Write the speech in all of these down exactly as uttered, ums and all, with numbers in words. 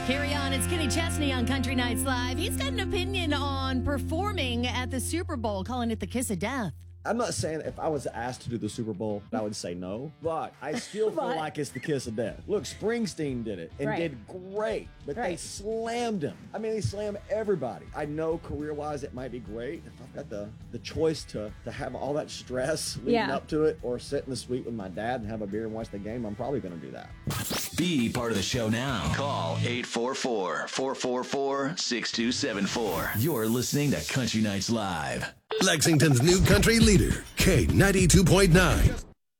Carry on. It's Kenny Chesney on Country Nights Live. He's got an opinion on performing at the Super Bowl, calling it the kiss of death. I'm not saying if I was asked to do the Super Bowl, I would say no, but I still feel But- like it's the kiss of death. Look, Springsteen did it and Right. did great, but they Right. slammed him. I mean, they slammed everybody. I know career-wise it might be great. If I've got the, the choice to, to have all that stress leading Yeah. up to it or sit in the suite with my dad and have a beer and watch the game, I'm probably going to do that. Be part of the show now. Call eight four four, four four four, six two seven four. You're listening to Country Nights Live. Lexington's new country leader, K ninety-two point nine.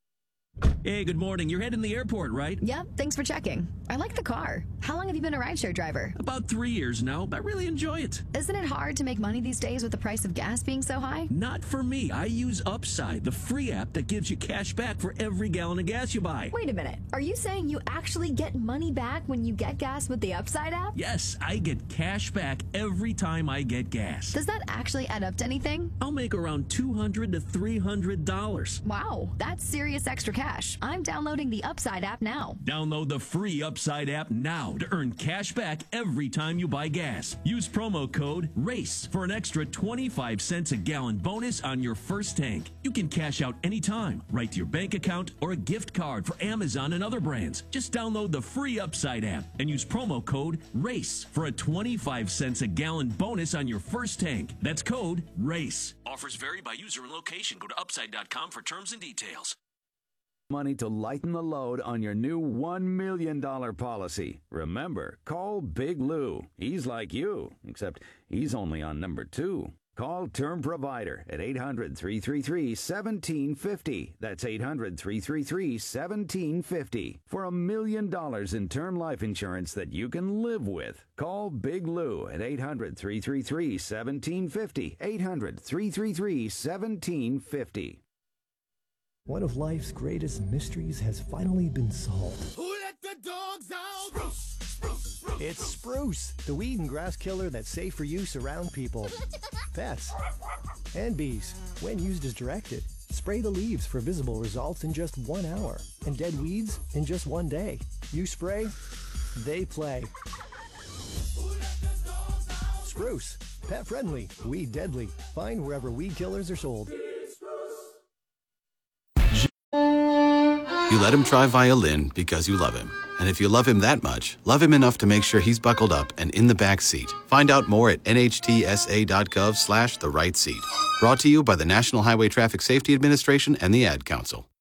Hey, good morning. You're heading to the airport, right? Yep, thanks for checking. I like the car. How long have you been a rideshare driver? About three years now, but I really enjoy it. Isn't it hard to make money these days with the price of gas being so high? Not for me. I use Upside, the free app that gives you cash back for every gallon of gas you buy. Wait a minute. Are you saying you actually get money back when you get gas with the Upside app? Yes, I get cash back every time I get gas. Does that actually add up to anything? I'll make around two hundred to three hundred dollars. Wow, that's serious extra cash. I'm downloading the Upside app now. Download the free Upside app now to earn cash back every time you buy gas. Use promo code RACE for an extra twenty-five cents a gallon bonus on your first tank. You can cash out anytime, right to your bank account or a gift card for Amazon and other brands. Just download the free Upside app and use promo code RACE for a twenty-five cents a gallon bonus on your first tank. That's code RACE. Offers vary by user and location. Go to upside dot com for terms and details. Money to lighten the load on your new one million dollars policy. Remember, call Big Lou. He's like you, except he's only on number two. Call Term Provider at eight hundred, three three three, one seven five zero. That's eight hundred, three three three, one seven five zero. For a million dollars in term life insurance that you can live with. Call Big Lou at eight hundred, three three three, one seven five zero. eight hundred, three three three, one seven five zero. One of life's greatest mysteries has finally been solved. Who let the dogs out? Spruce, spruce, spruce. It's Spruce, the weed and grass killer that's safe for use around people, pets, and bees. When used as directed, spray the leaves for visible results in just one hour, and dead weeds in just one day. You spray, they play. Spruce, pet friendly, weed deadly. Find wherever weed killers are sold. You let him try violin because you love him. And if you love him that much, love him enough to make sure he's buckled up and in the back seat. Find out more at nhtsa.gov slash the right seat. Brought to you by the National Highway Traffic Safety Administration and the Ad Council.